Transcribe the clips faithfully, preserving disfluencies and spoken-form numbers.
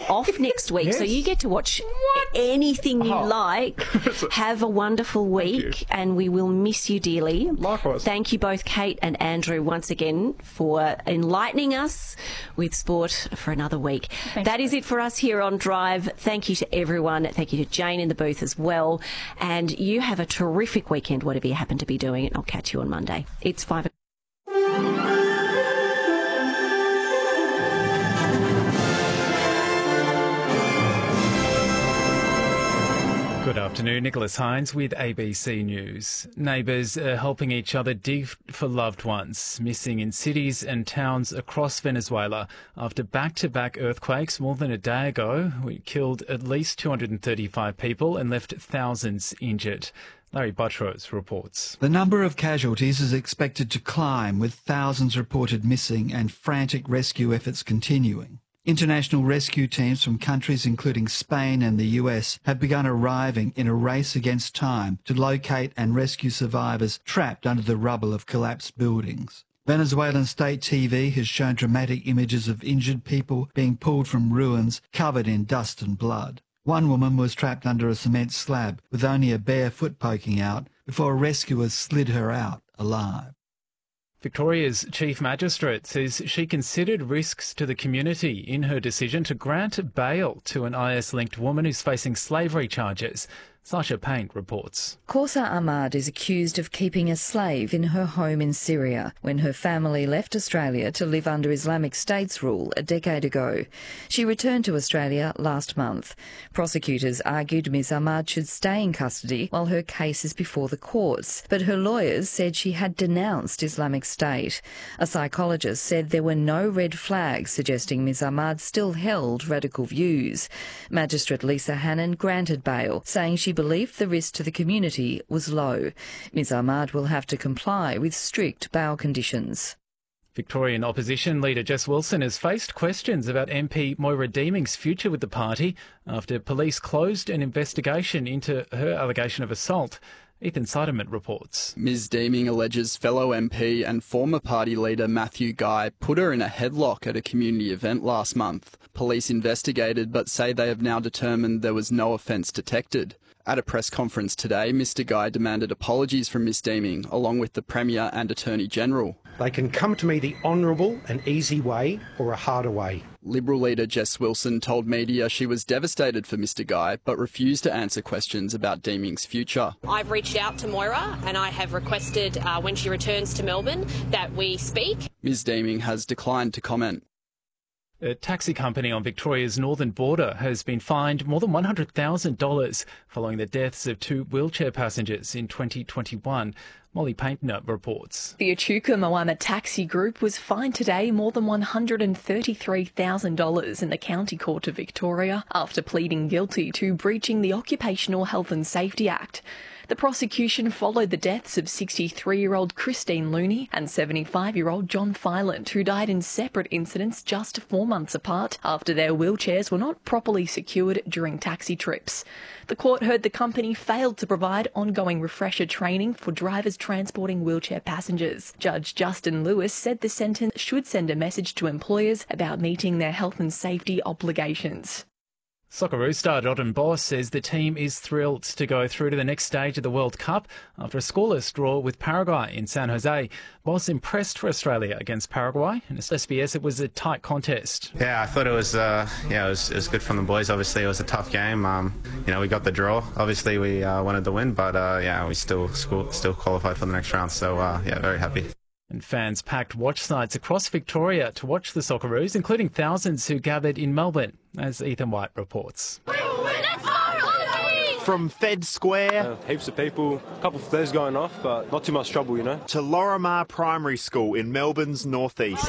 off next week, Yes. so you get to watch anything you Oh. like. Have a wonderful week, and we will miss you dearly. Likewise. Thank you both, Kate and Andrew, once again for enlightening us with sport for another week. Thanks. That is it for us here on Drive. Thank you to everyone. Thank you to Jane in the booth as well. And you have a terrific weekend, whatever you happen to be doing. And I'll catch you on Monday. It's five. Good afternoon, Nicholas Hines with A B C News. Neighbours are helping each other dig for loved ones missing in cities and towns across Venezuela after back-to-back earthquakes more than a day ago, which killed at least two hundred thirty-five people and left thousands injured. Larry Buttrose reports. The number of casualties is expected to climb, with thousands reported missing and frantic rescue efforts continuing. International rescue teams from countries including Spain and the U S have begun arriving in a race against time to locate and rescue survivors trapped under the rubble of collapsed buildings. Venezuelan state T V has shown dramatic images of injured people being pulled from ruins covered in dust and blood. One woman was trapped under a cement slab with only a bare foot poking out before rescuers slid her out alive. Victoria's Chief Magistrate says she considered risks to the community in her decision to grant bail to an I S-linked woman who's facing slavery charges. Sasha Payne reports. Kausa Ahmad is accused of keeping a slave in her home in Syria when her family left Australia to live under Islamic State's rule a decade ago. She returned to Australia last month. Prosecutors argued Miz Ahmad should stay in custody while her case is before the courts, but her lawyers said she had denounced Islamic State. A psychologist said there were no red flags suggesting Miz Ahmad still held radical views. Magistrate Lisa Hannon granted bail, saying she believed the risk to the community was low. Miz Ahmad will have to comply with strict bail conditions. Victorian opposition leader Jess Wilson has faced questions about M P Moira Deeming's future with the party after police closed an investigation into her allegation of assault. Ethan Seidemann reports. Miz Deeming alleges fellow M P and former party leader Matthew Guy put her in a headlock at a community event last month. Police investigated but say they have now determined there was no offence detected. At a press conference today, Mister Guy demanded apologies from Miz Deeming, along with the Premier and Attorney General. They can come to me the honourable and easy way or a harder way. Liberal leader Jess Wilson told media she was devastated for Mister Guy, but refused to answer questions about Deeming's future. I've reached out to Moira and I have requested uh, when she returns to Melbourne that we speak. Miz Deeming has declined to comment. A taxi company on Victoria's northern border has been fined more than one hundred thousand dollars following the deaths of two wheelchair passengers in twenty twenty-one. Molly Paintner reports. The Echuca Moama Taxi Group was fined today more than one hundred thirty-three thousand dollars in the County Court of Victoria after pleading guilty to breaching the Occupational Health and Safety Act. The prosecution followed the deaths of sixty-three-year-old Christine Looney and seventy-five-year-old John Filant, who died in separate incidents just four months apart after their wheelchairs were not properly secured during taxi trips. The court heard the company failed to provide ongoing refresher training for drivers transporting wheelchair passengers. Judge Justin Lewis said the sentence should send a message to employers about meeting their health and safety obligations. Socceroo star Jordan Boss says the team is thrilled to go through to the next stage of the World Cup after a scoreless draw with Paraguay in San Jose. Boss impressed for Australia against Paraguay, and at S B S it was a tight contest. Yeah, I thought it was, uh, yeah, it was, it was good from the boys. Obviously, it was a tough game. Um, you know, we got the draw. Obviously, we uh, wanted the win, but uh, yeah, we still still qualified for the next round. So uh, yeah, very happy. And fans packed watch sites across Victoria to watch the Socceroos, including thousands who gathered in Melbourne, as Ethan White reports. From Fed Square... Uh, heaps of people, a couple of flares going off, but not too much trouble, you know. ...to Lorimar Primary School in Melbourne's northeast.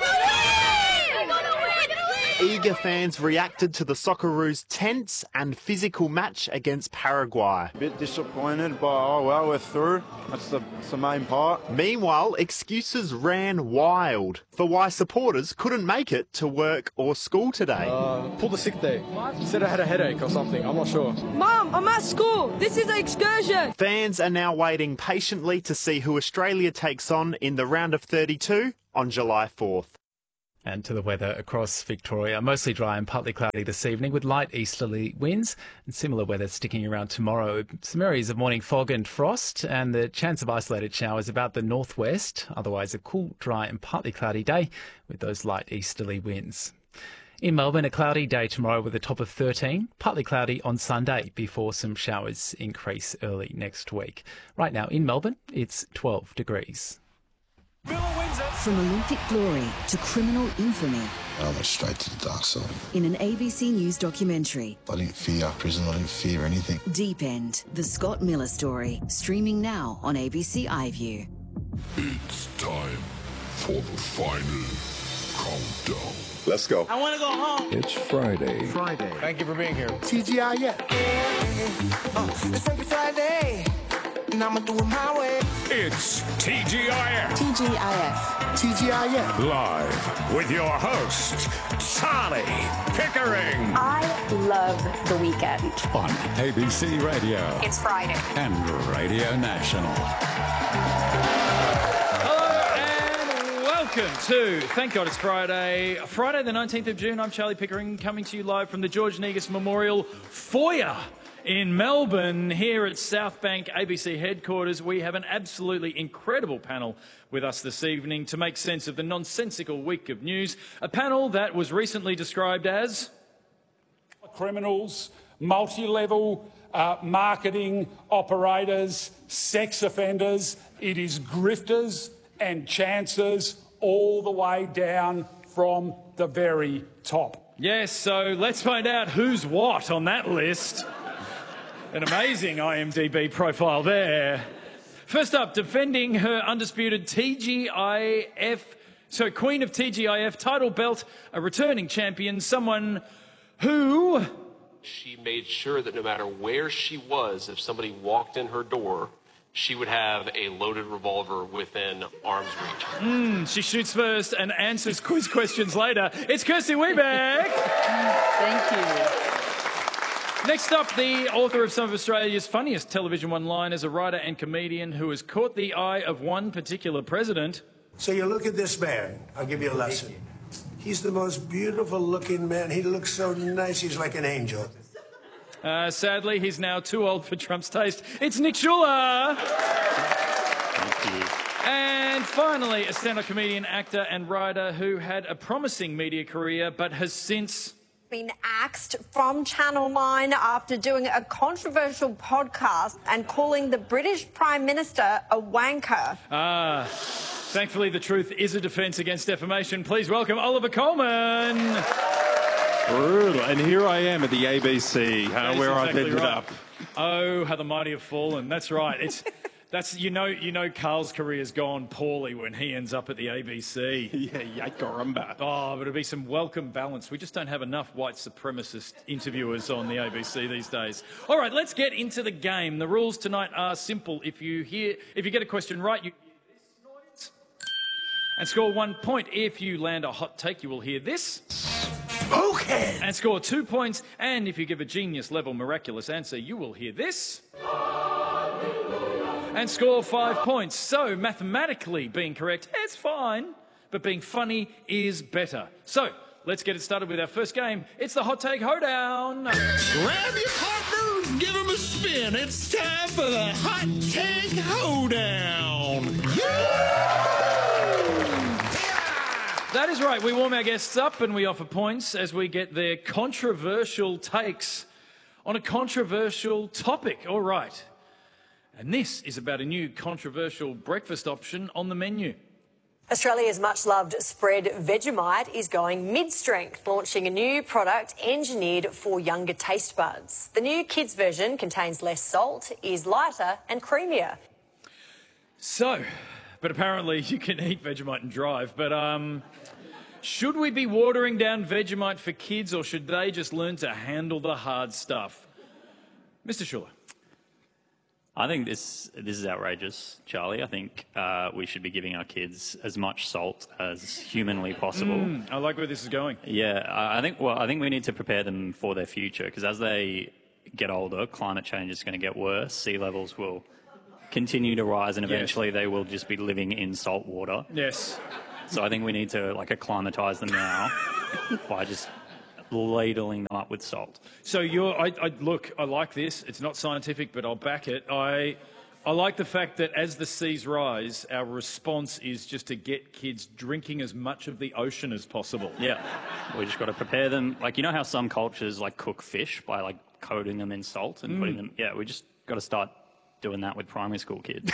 Eager fans reacted to the Socceroos' tense and physical match against Paraguay. A bit disappointed, but oh well, we're through. That's the, that's the main part. Meanwhile, excuses ran wild for why supporters couldn't make it to work or school today. Uh, pulled a sick day. Said I had a headache or something, I'm not sure. Mum, I'm at school. This is an excursion. Fans are now waiting patiently to see who Australia takes on in the round of thirty-two on July fourth. And to the weather across Victoria, mostly dry and partly cloudy this evening with light easterly winds and similar weather sticking around tomorrow. Some areas of morning fog and frost and the chance of isolated showers about the northwest. Otherwise a cool, dry and partly cloudy day with those light easterly winds. In Melbourne, a cloudy day tomorrow with a top of thirteen, partly cloudy on Sunday before some showers increase early next week. Right now in Melbourne, it's twelve degrees. From Olympic glory to criminal infamy. I went straight to the dark side. In an A B C News documentary. I didn't fear prison, I didn't fear anything. Deep End, the Scott Miller story, streaming now on A B C iView. It's time for the final countdown. Let's go. I want to go home. It's Friday. Friday. Thank you for being here. T G I F. Uh, it's every Friday, and I'm going to do it my way. It's T G I F. T G I F. T G I F. Live with your host, Charlie Pickering. I love the weekend. On A B C Radio. It's Friday. And Radio National. Welcome to Thank God It's Friday. Friday the nineteenth of June. I'm Charlie Pickering coming to you live from the George Negus Memorial Foyer in Melbourne. Here at South Bank A B C headquarters, we have an absolutely incredible panel with us this evening to make sense of the nonsensical week of news. A panel that was recently described as criminals, multi-level uh, marketing operators, sex offenders. It is grifters and chancers all the way down from the very top. Yes, so let's find out who's what on that list. An amazing I M D B profile there. First up, defending her undisputed T G I F, so Queen of T G I F title belt, a returning champion, someone who... She made sure that no matter where she was, if somebody walked in her door, she would have a loaded revolver within arm's reach. Mm, she shoots first and answers quiz questions later. It's Kirsty Wiebeck. Thank you. Next up, the author of some of Australia's funniest television one-liners, a writer and comedian who has caught the eye of one particular president. So you look at this man. I'll give you a lesson. He's the most beautiful-looking man. He looks so nice. He's like an angel. Uh, sadly, he's now too old for Trump's taste. It's Nick Schuller. Thank you. And finally, a stand-up comedian, actor and writer who had a promising media career but has since... been axed from Channel nine after doing a controversial podcast and calling the British Prime Minister a wanker. Ah, thankfully the truth is a defence against defamation. Please welcome Oliver Coleman. Brutal. And here I am at the A B C, uh, where exactly I've ended right. up. Oh, how the mighty have fallen. That's right. It's that's you know you know Carl's career's gone poorly when he ends up at the A B C. Yeah, yakarumba. Oh, but it'll be some welcome balance. We just don't have enough white supremacist interviewers on the A B C these days. All right, let's get into the game. The rules tonight are simple. If you hear, if you get a question right, you hear this noise and score one point. If you land a hot take, you will hear this. Okay. And score two points. And if you give a genius-level miraculous answer, you will hear this. And score five points. So, mathematically being correct, it's fine. But being funny is better. So, let's get it started with our first game. It's the Hot Take Hoedown. Grab your partner, give him a spin. It's time for the Hot Take Hoedown. Yeah! That is right. We warm our guests up and we offer points as we get their controversial takes on a controversial topic. All right. And this is about a new controversial breakfast option on the menu. Australia's much-loved spread Vegemite is going mid-strength, launching a new product engineered for younger taste buds. The new kids version contains less salt, is lighter and creamier. So, but apparently you can eat Vegemite and drive. But um, should we be watering down Vegemite for kids, or should they just learn to handle the hard stuff? Mister Schuller. I think this this is outrageous, Charlie. I think uh, we should be giving our kids as much salt as humanly possible. Mm, I like where this is going. Yeah, I think. Well, I think we need to prepare them for their future, because as they get older, climate change is going to get worse. Sea levels will continue to rise, and eventually yes. they will just be living in salt water. Yes. So I think we need to like acclimatise them now by just ladling them up with salt. So you're, I, I, look, I like this. It's not scientific, but I'll back it. I, I like the fact that as the seas rise, our response is just to get kids drinking as much of the ocean as possible. Yeah, we just got to prepare them. Like, you know how some cultures like cook fish by like coating them in salt and Mm. putting them. Yeah, we just got to start doing that with primary school kids.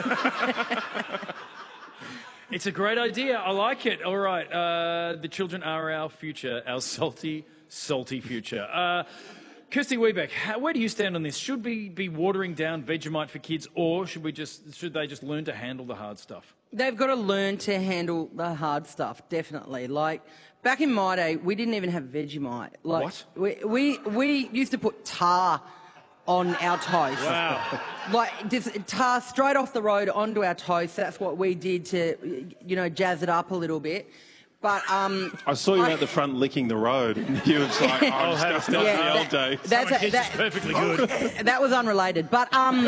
It's a great idea. I like it. All right. Uh, the children are our future, our salty, salty future. Uh, Kirsty Wiebeck, how, where do you stand on this? Should we be watering down Vegemite for kids, or should we just should they just learn to handle the hard stuff? They've got to learn to handle the hard stuff, definitely. Like, back in my day, we didn't even have Vegemite. Like, What? We, we, we used to put tar on our toast. Wow. Like, just tar straight off the road onto our toast. That's what we did to, you know, jazz it up a little bit. But um, I saw you I- out the front licking the road, and you was like, Oh, "I'm how stuck in Yeah, the old that- days." That's a, Kids that, is perfectly good. that was unrelated. But um,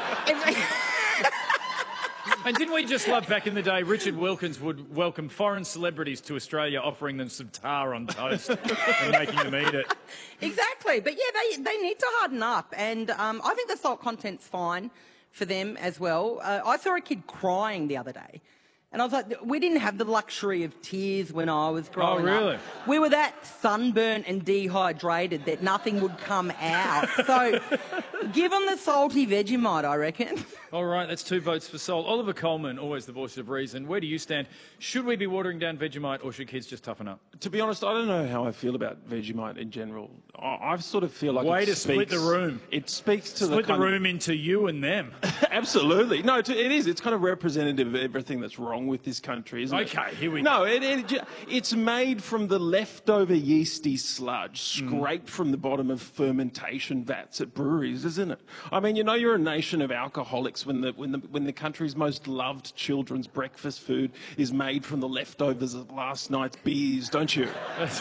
And didn't we just love back in the day, Richard Wilkins would welcome foreign celebrities to Australia, offering them some tar on toast and making them eat it. Exactly. But yeah, they, they need to harden up. And um, I think the salt content's fine for them as well. Uh, I saw a kid crying the other day. And I was like, we didn't have the luxury of tears when I was growing really? up. We were that sunburnt and dehydrated that nothing would come out. So give them the salty Vegemite, I reckon. All right, that's two votes for salt. Oliver Coleman, always the voice of reason. Where do you stand? Should we be watering down Vegemite, or should kids just toughen up? To be honest, I don't know how I feel about Vegemite in general. I, I sort of feel like Way it to split speaks, the room. It speaks to Split the, the kind room into you and them. Of, absolutely. No, it it is. It's kind of representative of everything that's wrong with this country, isn't it? Okay, here we No, it, it, ju- it's made from the leftover yeasty sludge Mm. scraped from the bottom of fermentation vats at breweries, isn't it? I mean, you know, you're a nation of alcoholics when the when the when the country's most loved children's breakfast food is made from the leftovers of last night's beers, don't you?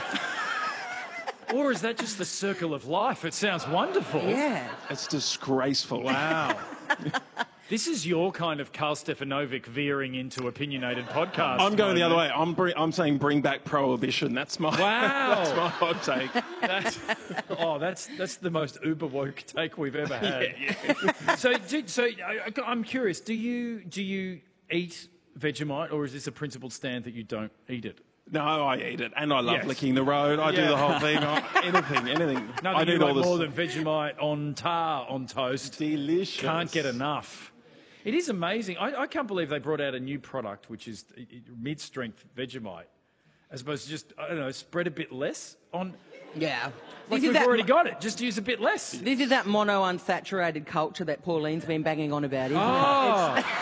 Or is that just the circle of life? It sounds wonderful. Yeah. It's disgraceful. Wow. This is your kind of Karl Stefanovic veering into opinionated podcast. I'm going the other moment. way. I'm br- I'm saying bring back prohibition. That's my Wow. that's my hot take. That's, oh, that's that's the most uber woke take we've ever had. Yeah, So, do, so I, I'm curious. Do you do you eat Vegemite, or is this a principled stand that you don't eat it? No, I eat it, and I love Yes. licking the road. I do Yeah. the whole thing. I, anything, anything. Nothing I do you all like this. more than Vegemite on tar on toast. Delicious. Can't get enough. It is amazing. I, I can't believe they brought out a new product, which is uh, mid-strength Vegemite, as opposed to just, I don't know, spread a bit less on... Yeah. Like This is we've that already mo- got it. Just use a bit less. This is that mono-unsaturated culture that Pauline's been banging on about, isn't Oh. it?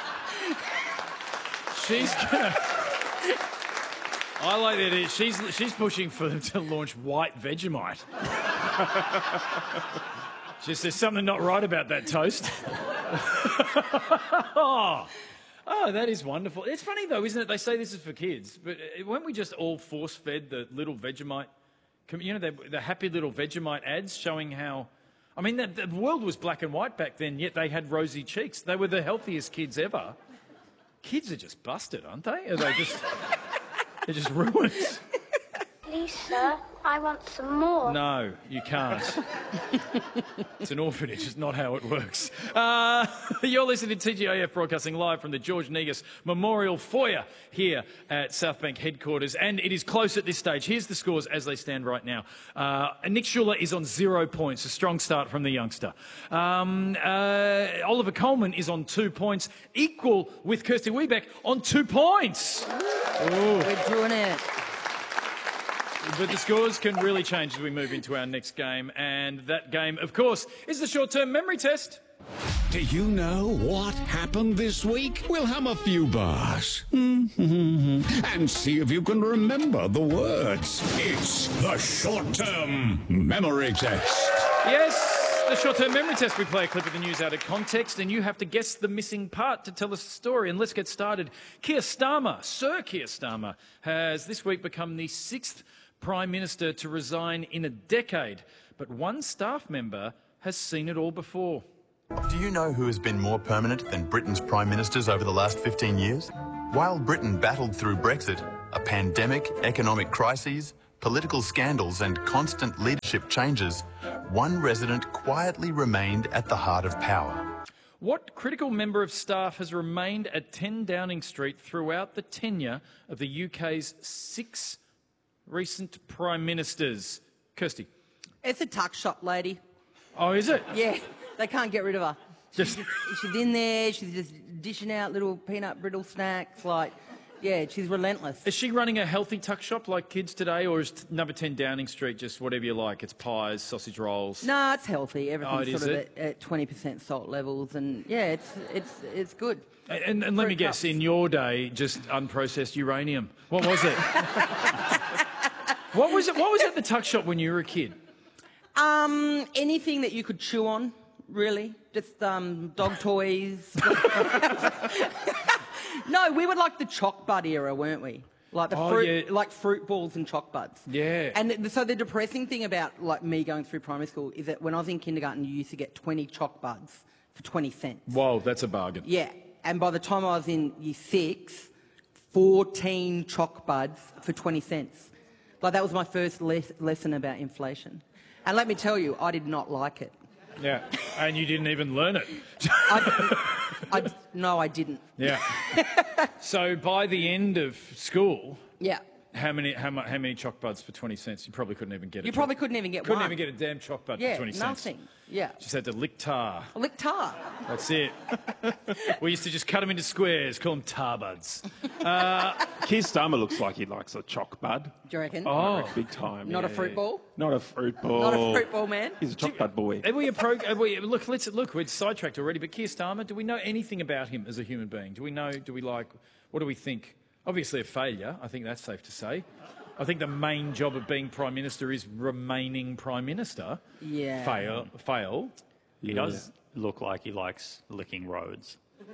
She's gonna... I like that. it- She's she's pushing for them to launch white Vegemite. Just there's something not right about that toast. oh. oh, that is wonderful. It's funny though, isn't it? They say this is for kids, but uh, weren't we just all force-fed the little Vegemite? com- You know, the, the happy little Vegemite ads showing how. I mean, the, the world was black and white back then, yet they had rosy cheeks. They were the healthiest kids ever. Kids are just busted, aren't they? Are they just? They're just ruined. Please, sir, I want some more. No, you can't. It's an orphanage. It's not how it works. Uh, you're listening to T G I F broadcasting live from the George Negus Memorial Foyer here at South Bank headquarters, and it is close at this stage. Here's the scores as they stand right now. Uh, Nick Schuller is on zero points, a strong start from the youngster. Um, uh, Oliver Coleman is on two points, equal with Kirsty Wiebeck on two points. Ooh. We're doing it. But the scores can really change as we move into our next game. And that game, of course, is the short-term memory test. Do you know what happened this week? We'll hum a few bars and see if you can remember the words. It's the short-term memory test. Yes, the short-term memory test. We play a clip of the news out of context, and you have to guess the missing part to tell us the story. And let's get started. Keir Starmer, Sir Keir Starmer, has this week become the sixth Prime Minister to resign in a decade. But one staff member has seen it all before. Do you know who has been more permanent than Britain's Prime Ministers over the last fifteen years? While Britain battled through Brexit, a pandemic, economic crises, political scandals and constant leadership changes, one resident quietly remained at the heart of power. What critical member of staff has remained at ten Downing Street throughout the tenure of the U K's six recent Prime Ministers? Kirsty. It's a tuck shop lady. Oh, is it? Yeah, they can't get rid of her. Just she's, she's in there, she's just dishing out little peanut brittle snacks, like, yeah, she's relentless. Is she running a healthy tuck shop like kids today, or is number ten Downing Street just whatever you like? It's pies, sausage rolls? No, it's healthy. Everything's Oh, it is sort of it? at, at twenty percent salt levels, and yeah, it's it's it's good. And, and let me Fruit guess, cups. in your day, just unprocessed uranium. What was it? What was it? What was at the tuck shop when you were a kid? Um, anything that you could chew on, really. Just um, dog toys. No, we were like the choc bud era, weren't we? Like the Oh, fruit, yeah. like fruit balls and choc buds. Yeah. And th- so the depressing thing about like me going through primary school is that when I was in kindergarten, you used to get twenty choc buds for twenty cents. Whoa, that's a bargain. Yeah. And by the time I was in year six, fourteen choc buds for twenty cents. Like that was my first les- lesson about inflation. And let me tell you, I did not like it. Yeah, and you didn't even learn it. I, I, no, I didn't. Yeah. So by the end of school, Yeah. how many how, mu- how many choc buds for twenty cents? You probably couldn't even get it. You probably couldn't even get couldn't one. even get a damn choc bud Yeah, for twenty cents. nothing. Yeah. Just had to lick tar. Lick tar. That's it. We used to just cut them into squares, call them tar buds. Uh, Keir Starmer looks like he likes a choc bud. Do you reckon? Oh. Big time. Not yeah, a fruit yeah. ball? Not a fruit ball. Not a fruit ball, man. He's a choc bud boy. Are we a pro? Are we, look, let's look. We're sidetracked already. But Keir Starmer, do we know anything about him as a human being? Do we know? Do we like? What do we think? Obviously, a failure. I think that's safe to say. I think the main job of being Prime Minister is remaining Prime Minister. Yeah. Fail. Fail. He does look like he likes licking roads.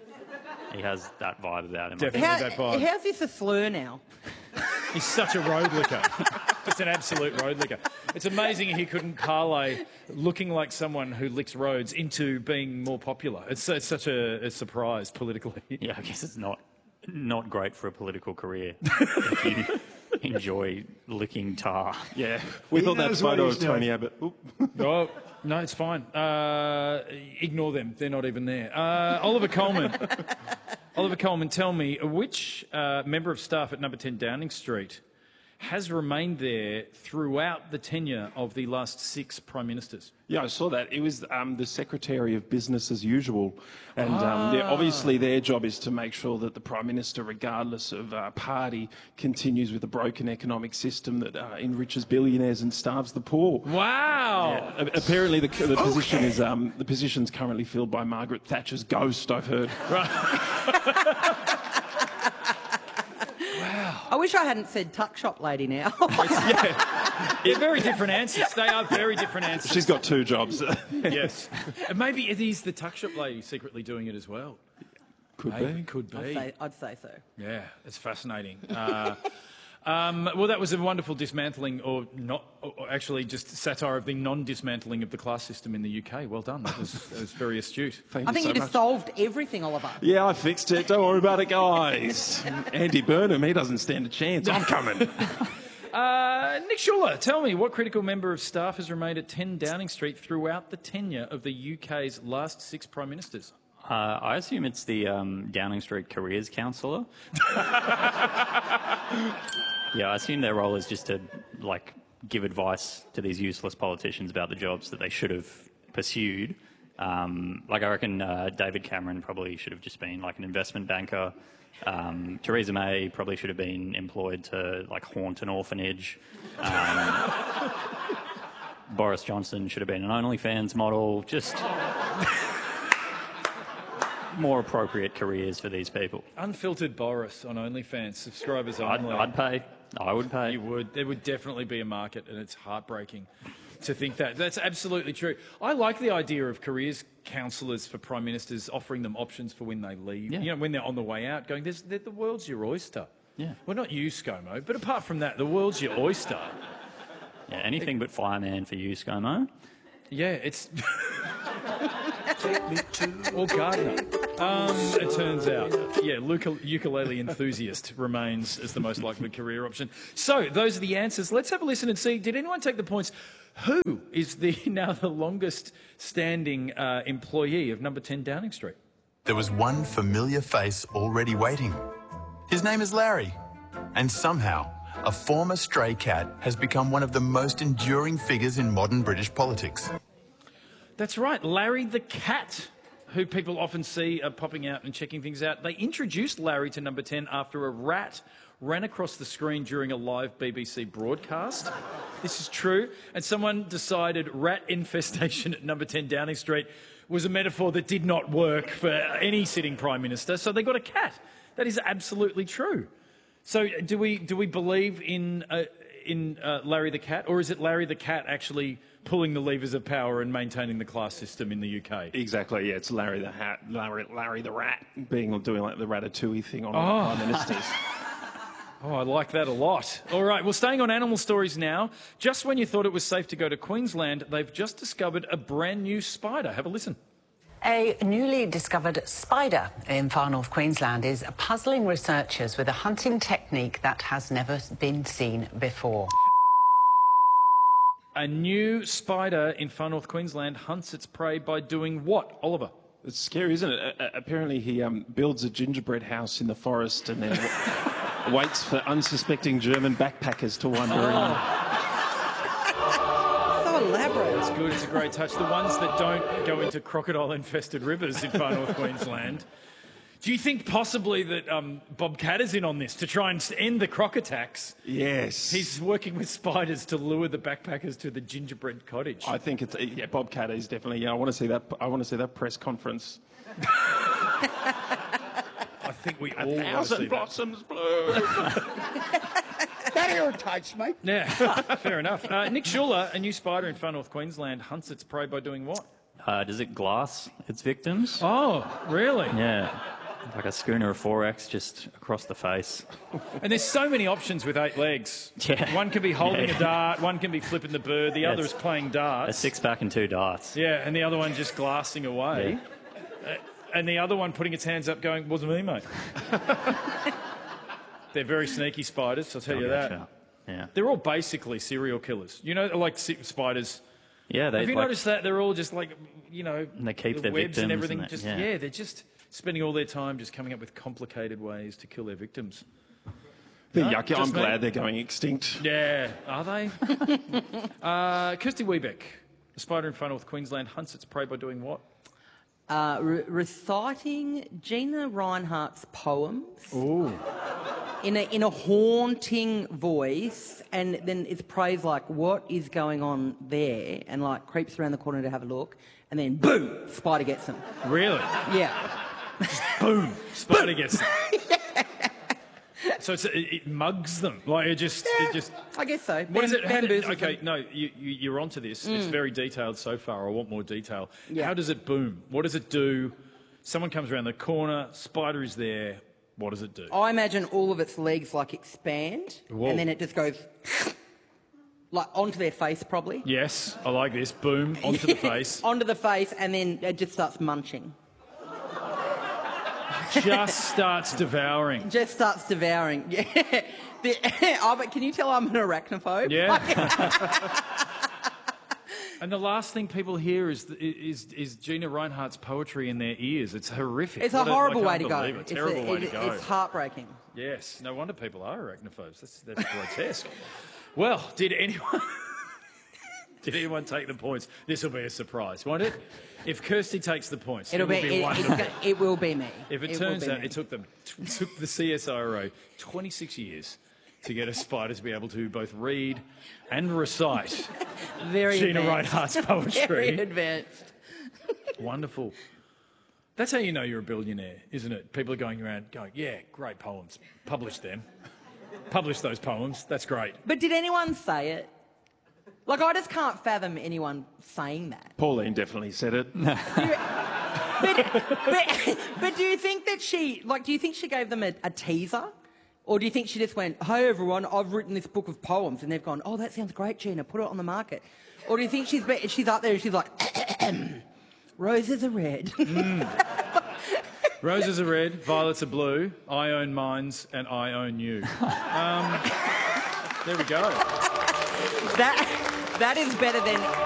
He has that vibe about him. Definitely How, that vibe. how's this a slur now? He's such a road licker. Just an absolute road licker. It's amazing he couldn't parlay looking like someone who licks roads into being more popular. It's, it's such a, a surprise politically. Yeah, I guess it's not not great for a political career if you enjoy licking tar. Yeah. We He thought that knows what photo he's of Tony doing. Abbott. Oop. Oh, no, it's fine. Uh, ignore them. They're not even there. Uh, Oliver Coleman. Oliver Coleman, tell me, which uh, member of staff at number ten Downing Street has remained there throughout the tenure of the last six Prime Ministers? Yeah, I saw that. It was um, the Secretary of Business as usual. And um, yeah, Ah. obviously their job is to make sure that the Prime Minister, regardless of uh, party, continues with a broken economic system that uh, enriches billionaires and starves the poor. Wow! Yeah. A- Apparently the, the position is um, the position's currently filled by Margaret Thatcher's ghost, I've heard. I wish I hadn't said tuck shop lady now. Yeah. They're very different answers. They are very different answers. She's got two jobs. Yes. And maybe it is the tuck shop lady secretly doing it as well. Could Maybe, be. Could be. I'd say, I'd say so. Yeah, it's fascinating. Uh, um, well, that was a wonderful dismantling, or not, or actually just satire of the non-dismantling of the class system in the U K. Well done. That was, that was very astute. Thank I you think so you just much. solved everything, Oliver. Yeah, I fixed it. Don't worry about it, guys. Andy Burnham, he doesn't stand a chance. I'm coming. Uh, Nick Schuller, tell me, what critical member of staff has remained at ten Downing Street throughout the tenure of the U K's last six Prime Ministers? Uh, I assume it's the um, Downing Street Careers Counsellor. Yeah, I assume their role is just to, like, give advice to these useless politicians about the jobs that they should have pursued. Um, like, I reckon uh, David Cameron probably should have just been, like, an investment banker. Um, Theresa May probably should have been employed to, like, haunt an orphanage. Um, Boris Johnson should have been an OnlyFans model. Just more appropriate careers for these people. Unfiltered Boris on OnlyFans, subscribers I'd, only. I'd pay. I would pay. You would. There would definitely be a market, and it's heartbreaking to think that. That's absolutely true. I like the idea of careers counsellors for prime ministers, offering them options for when they leave. Yeah. You know, when they're on the way out, going, There's, the world's your oyster. Yeah. Well, not you, ScoMo, but apart from that, the world's your oyster. Yeah, anything but fireman for you, ScoMo. Yeah, it's... Or Gardner. Um, it turns out, yeah, Luke- ukulele enthusiast remains as the most likely career option. So, those are the answers. Let's have a listen and see, did anyone take the points? Who is the now the longest standing uh, employee of number ten Downing Street? There was one familiar face already waiting. His name is Larry. And somehow, a former stray cat has become one of the most enduring figures in modern British politics. That's right, Larry the cat, who people often see uh, popping out and checking things out. They introduced Larry to number ten after a rat ran across the screen during a live B B C broadcast. This is true. And someone decided rat infestation at number ten Downing Street was a metaphor that did not work for any sitting Prime Minister, so they got a cat. That is absolutely true. So do we, do we believe in, uh, in uh, Larry the cat, or is it Larry the cat actually pulling the levers of power and maintaining the class system in the U K? Exactly, yeah, it's Larry the hat, Larry, Larry the rat, being doing like the Ratatouille thing on Oh. Prime Ministers. Oh, I like that a lot. All right, well, staying on animal stories now. Just when you thought it was safe to go to Queensland, they've just discovered a brand new spider. Have a listen. A newly discovered spider in far north Queensland is puzzling researchers with a hunting technique that has never been seen before. A new spider in far north Queensland hunts its prey by doing what, Oliver? It's scary, isn't it? Uh, apparently he um, builds a gingerbread house in the forest and then w- waits for unsuspecting German backpackers to wander in. So elaborate. It's good, it's a great touch. The ones that don't go into crocodile-infested rivers in far north Queensland. Do you think possibly that um, Bob Catt is in on this to try and end the croc attacks? Yes. He's working with spiders to lure the backpackers to the gingerbread cottage. I think it's yeah. Bob Catt is definitely. Yeah, I want to see that. I want to see that press conference. I think we all want to see Thousand blossoms bloom. That irritates me. Yeah, fair enough. Uh, Nick Schuller, a new spider in far north Queensland, hunts its prey by doing what? Uh, does it glass its victims? Oh, really? Yeah. Like a schooner of four X just across the face. And there's so many options with eight legs. Yeah. One can be holding Yeah. a dart, one can be flipping the bird, the Yeah, other is it's playing darts. A six-pack and two darts. Yeah, and the other one just glassing away. Uh, and the other one putting its hands up going, wasn't me, mate. They're very sneaky spiders, I'll tell you that. Gotcha. Yeah. They're all basically serial killers. You know, like si- spiders. Yeah, they Have you like, noticed that? They're all just like, you know, And they keep the their webs and victims everything. and that, just yeah. yeah, they're just spending all their time just coming up with complicated ways to kill their victims. They're No, yucky. just I'm me. glad they're going extinct. Yeah, are they? uh, Kirsty Wiebeck, the spider in far north Queensland, hunts its prey by doing what? Uh, re- reciting Gina Reinhardt's poems Ooh. in a in a haunting voice, and then its prey's like, "What is going on there?" And like creeps around the corner to have a look, and then boom, spider gets them. Really? Yeah. Boom, spider gets them. So it's, it, it mugs them, like it just, it just. I guess so. What is it? How did, Bamboozles okay, them. no, you, you, you're onto this. It's Mm. very detailed so far. I want more detail. Yeah. How does it boom? What does it do? Someone comes around the corner, spider is there. What does it do? I imagine all of its legs like expand, Whoa. and then it just goes like onto their face, probably. Yes, I like this. Boom, onto the face. Onto the face, and then it just starts munching. Just starts devouring. Just starts devouring. Yeah. The, oh, but can you tell I'm an arachnophobe? Yeah. And the last thing people hear is is is Gina Reinhardt's poetry in their ears. It's horrific. It's a What horrible I way can't to go. believe it. It's, a- Terrible way it- to go. it's heartbreaking. Yes, no wonder people are arachnophobes. That's, that's grotesque. Well, did anyone did anyone take the points? This will be a surprise, won't it? If Kirsty takes the points, It'll it will be. be It, it's wonderful. go- it will be me. If it, will turns be out me. it took them it took the C S I R O twenty-six years to get a spider to be able to both read and recite Very Gina advanced. Reinhardt's poetry. Very advanced. Wonderful. That's how you know you're a billionaire, isn't it? People are going around going, yeah, great poems. Publish them. Publish those poems. That's great. But did anyone say it? Like, I just can't fathom anyone saying that. Pauline definitely said it. but, but, but do you think that she, like, do you think she gave them a, a teaser? Or do you think she just went, hey, everyone, I've written this book of poems, and they've gone, oh, that sounds great, Gina, put it on the market. Or do you think she's be- she's up there and she's like, roses are red. Mm. Roses are red, violets are blue. I own mines and I own you. Um, there we go. That, that is better than